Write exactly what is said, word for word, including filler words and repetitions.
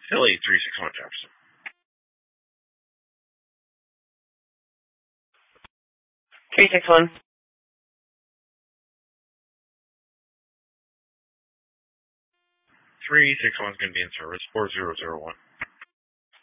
Philly, three six one Jefferson. three six one. three six one is going to be in service, four zero zero one.